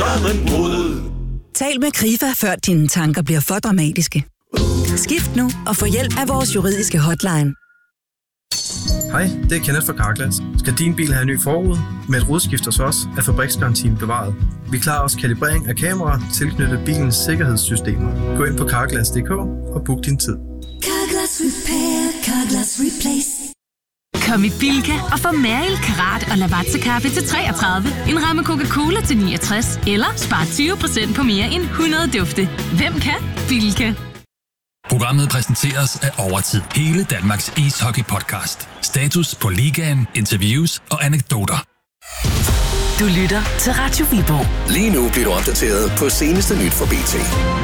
sammenbrud. Tal med Krifa, før dine tanker bliver for dramatiske. Skift nu og få hjælp af vores juridiske hotline. Hej, det er Kenneth fra Carglass. Skal din bil have en ny forrude? Med et rudeskift hos os er fabriksgarantien bevaret. Vi klarer også kalibrering af kameraer tilknyttet bilens sikkerhedssystemer. Gå ind på carglass.dk og book din tid. Carglass Repair, Carglass Replace. Kom i Bilka og få Mariel Karat og Lavazza-kaffe til 33, en ramme Coca-Cola til 69, eller spar 20% på mere end 100 dufte. Hvem kan? Bilka. Programmet præsenteres af Overtid. Hele Danmarks ishockey-podcast. Status på ligaen, interviews og anekdoter. Du lytter til Radio Viborg. Lige nu bliver du opdateret på seneste nyt fra BT.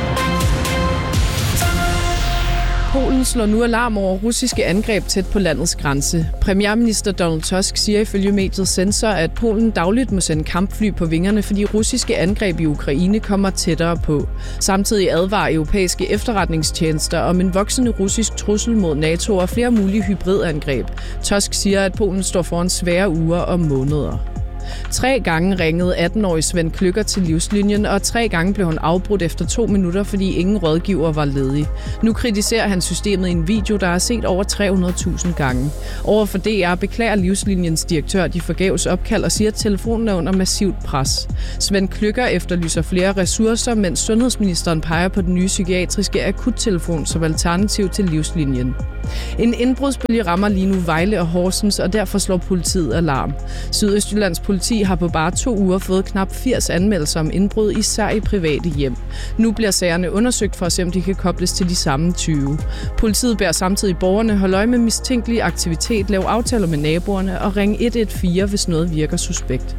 Polen slår nu alarm over russiske angreb tæt på landets grænse. Premierminister Donald Tusk siger ifølge mediet Sensor, at Polen dagligt må sende kampfly på vingerne, fordi russiske angreb i Ukraine kommer tættere på. Samtidig advarer europæiske efterretningstjenester om en voksende russisk trussel mod NATO og flere mulige hybridangreb. Tusk siger, at Polen står foran svære uger og måneder. 3 gange ringede 18-årige Svend Kløkker til Livslinjen, og 3 gange blev han afbrudt efter 2 minutter, fordi ingen rådgiver var ledig. Nu kritiserer han systemet i en video, der er set over 300.000 gange. Overfor DR beklager Livslinjens direktør de forgæves opkald og siger, at telefonen er under massivt pres. Svend Kløkker efterlyser flere ressourcer, mens sundhedsministeren peger på den nye psykiatriske akuttelefon som alternativ til Livslinjen. En indbrudsbølge rammer lige nu Vejle og Horsens, og derfor slår politiet alarm. Sydøstjyllands politi har på bare 2 uger fået knap 80 anmeldelser om indbrud, især i private hjem. Nu bliver sagerne undersøgt for at se, om de kan kobles til de samme 20. Politiet beder samtidig borgerne holde øje med mistænkelig aktivitet, lave aftaler med naboerne og ringe 114, hvis noget virker suspekt.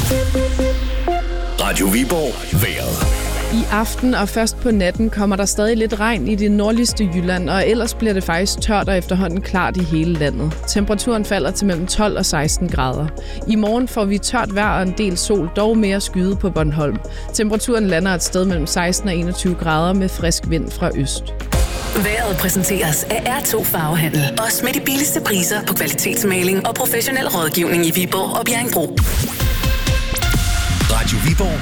Radio Viborg. Vejret. I aften og først på natten kommer der stadig lidt regn i det nordligste Jylland, og ellers bliver det faktisk tørt og efterhånden klart i hele landet. Temperaturen falder til mellem 12 og 16 grader. I morgen får vi tørt vejr og en del sol, dog mere skyde på Bornholm. Temperaturen lander et sted mellem 16 og 21 grader med frisk vind fra øst. Vejret præsenteres af R2 Farvehandel. Også med de billigste priser på kvalitetsmaling og professionel rådgivning i Viborg og Bjerringbro. Radio Viborg.